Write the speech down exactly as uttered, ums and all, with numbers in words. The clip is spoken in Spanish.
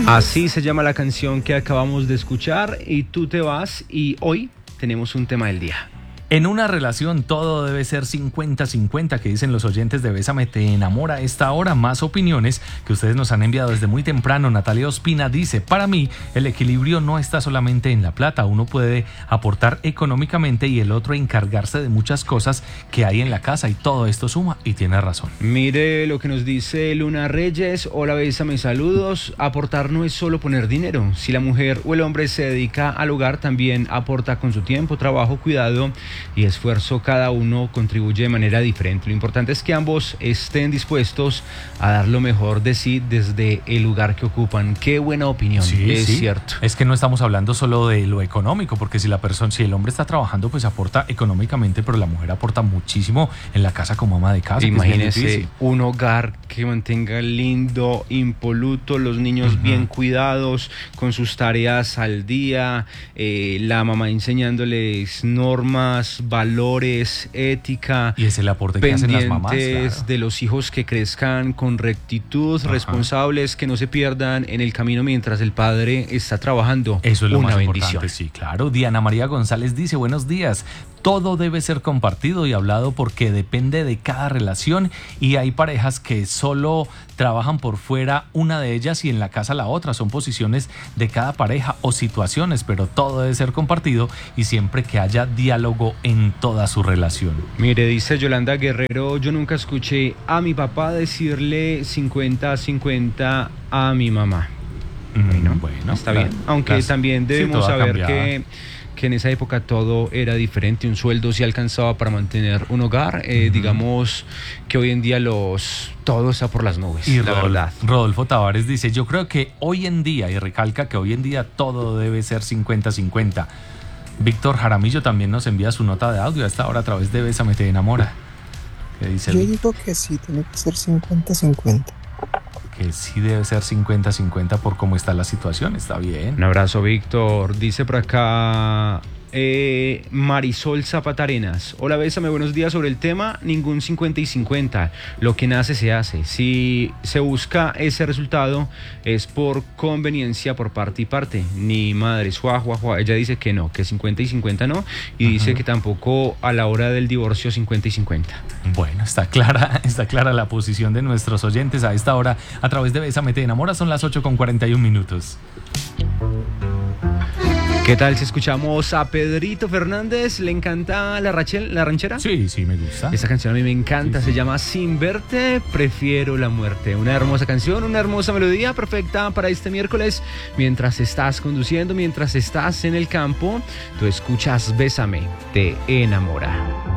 Así se llama la canción que acabamos de escuchar, y tú te vas, y hoy tenemos un tema del día. En una relación todo debe ser cincuenta cincuenta, que dicen los oyentes de Bésame Te Enamora. A esta hora, más opiniones que ustedes nos han enviado desde muy temprano. Natalia Ospina dice: para mí el equilibrio no está solamente en la plata. Uno puede aportar económicamente y el otro encargarse de muchas cosas que hay en la casa, y todo esto suma, y tiene razón. Mire lo que nos dice Luna Reyes. Hola, Bésame, saludos. Aportar no es solo poner dinero. Si la mujer o el hombre se dedica al hogar, también aporta con su tiempo, trabajo, cuidado y esfuerzo. Cada uno contribuye de manera diferente. Lo importante es que ambos estén dispuestos a dar lo mejor de sí desde el lugar que ocupan. Qué buena opinión. Sí, es sí. cierto. Es que no estamos hablando solo de lo económico, porque si la persona, si el hombre está trabajando, pues aporta económicamente, pero la mujer aporta muchísimo en la casa como ama de casa. Imagínese un hogar que mantenga lindo, impoluto, los niños uh-huh. bien cuidados, con sus tareas al día, eh, la mamá enseñándoles normas, valores, ética. Y es el aporte que hacen las mamás, claro. De los hijos que crezcan con rectitud, ajá. responsables, que no se pierdan en el camino mientras el padre está trabajando. Eso es lo Una más bendición. Importante, sí, claro. Diana María González dice: buenos días. Todo debe ser compartido y hablado porque depende de cada relación, y hay parejas que solo trabajan por fuera una de ellas y en la casa la otra. Son posiciones de cada pareja o situaciones, pero todo debe ser compartido y siempre que haya diálogo en toda su relación. Mire, dice Yolanda Guerrero: yo nunca escuché a mi papá decirle cincuenta a cincuenta a mi mamá. Mm, bueno, bueno, está bien. Aunque las, también debemos sí, saber que... que en esa época todo era diferente, un sueldo sí alcanzaba para mantener un hogar, eh, uh-huh. digamos que hoy en día los todo está por las nubes, y la Rodolfo, verdad. Rodolfo Tavares dice: yo creo que hoy en día, y recalca que hoy en día todo debe ser cincuenta cincuenta. Víctor Jaramillo también nos envía su nota de audio a esta hora a través de Bésame Te Enamora. ¿Qué dice? Yo digo que sí, tiene que ser cincuenta cincuenta. Que sí debe ser cincuenta cincuenta por cómo está la situación. Está bien. Un abrazo, Víctor. Dice por acá eh, Marisol Zapatarenas: hola, Bésame, buenos días. Sobre el tema, ningún cincuenta y cincuenta. Lo que nace se hace. Si se busca ese resultado es por conveniencia por parte y parte. Ni madres, juá, juá, juá. Ella dice que no, que cincuenta y cincuenta no. Y uh-huh. dice que tampoco a la hora del divorcio cincuenta y cincuenta. Bueno, está clara, está clara la posición de nuestros oyentes a esta hora a través de Bésame Te Enamora. Son las ocho con cuarenta y un minutos. ¿Qué tal si escuchamos a Pedrito Fernández? ¿Le encanta la, rachel, la ranchera? Sí, sí, me gusta. Esa canción a mí me encanta, sí, sí. Se llama Sin Verte, Prefiero la Muerte. Una hermosa canción, una hermosa melodía, perfecta para este miércoles. Mientras estás conduciendo, mientras estás en el campo, tú escuchas Bésame Te Enamora.